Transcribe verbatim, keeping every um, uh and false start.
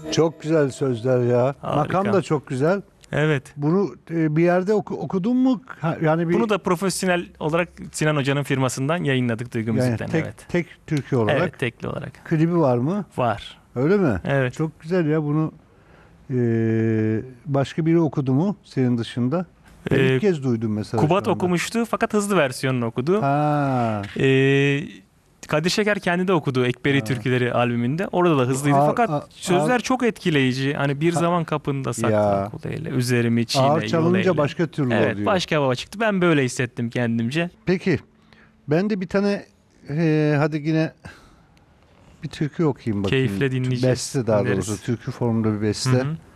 Çok güzel sözler ya. Harika. Makam da çok güzel. Evet. Bunu e, bir yerde oku- okudun mu? Ha, yani bir Bunu da profesyonel olarak Sinan Hoca'nın firmasından yayınladık Duygu yani Müzik'ten. tek Evet. tek türkü olarak. Evet, tekli olarak. Klibi var mı? Var. Öyle mi? Evet. Çok güzel ya bunu e, başka biri okudu mu senin dışında? Ben Ee, ilk kez duydum mesela Kubat şu anda. okumuştu fakat hızlı versiyonunu okudu. Ha. Ee, Kadir Şeker kendi de okudu Ekberi Ha. Türküleri albümünde. Orada da hızlıydı Ağır- fakat a- sözler ağır- çok etkileyici. Hani bir Ha- zaman kapında Ya. saklan kul eyle, üzerimi çiğne Ağır yol çalınınca eyle. başka türlü Evet, oluyor. başka hava çıktı. Ben böyle hissettim kendimce. Peki ben de bir tane e, hadi yine bir türkü okuyayım bakayım. Keyifle dinleyeceğiz, Beste daha dinleriz. doğrusu türkü formunda bir beste. Hı hı.